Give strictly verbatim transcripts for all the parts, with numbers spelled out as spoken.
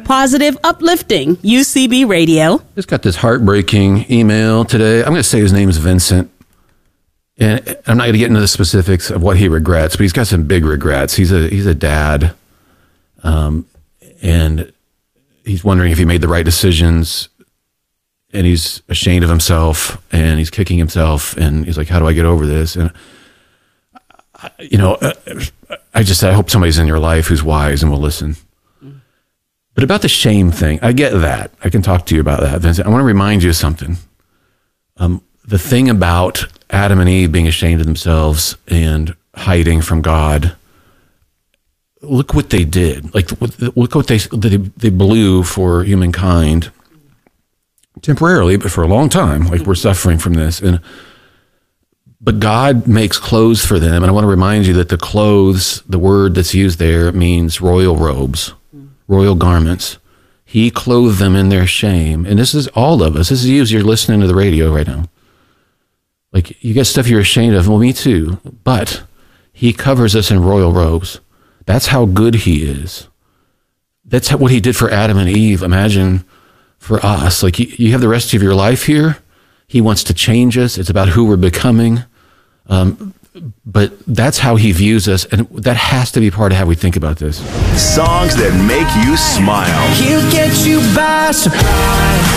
positive, uplifting U C B Radio. Just got this heartbreaking email today. I'm going to say his name is Vincent. And I'm not going to get into the specifics of what he regrets, but he's got some big regrets. He's a he's a dad, um, and he's wondering if he made the right decisions, and he's ashamed of himself, and he's kicking himself, and he's like, how do I get over this? And, you know, I just I hope somebody's in your life who's wise and will listen. But about the shame thing, I get that. I can talk to you about that, Vincent. I want to remind you of something. Um, the thing about Adam and Eve being ashamed of themselves and hiding from God, look what they did. Like, look what they they, they blew for humankind temporarily, but for a long time. Like, we're suffering from this. And but God makes clothes for them. And I want to remind you that the clothes, the word that's used there means royal robes, royal garments. He clothed them in their shame. And this is all of us. This is you as you're listening to the radio right now. Like, you got stuff you're ashamed of. Well, me too. But he covers us in royal robes. That's how good he is. That's what he did for Adam and Eve. Imagine for us. Like, you, you have the rest of your life here. He wants to change us. It's about who we're becoming. Um, but that's how he views us. And that has to be part of how we think about this. Songs that make you smile. He'll get you by surprise.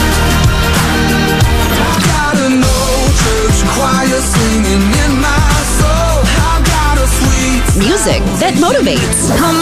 Gotta know church choir singing in my soul. I got a sweet music that motivates.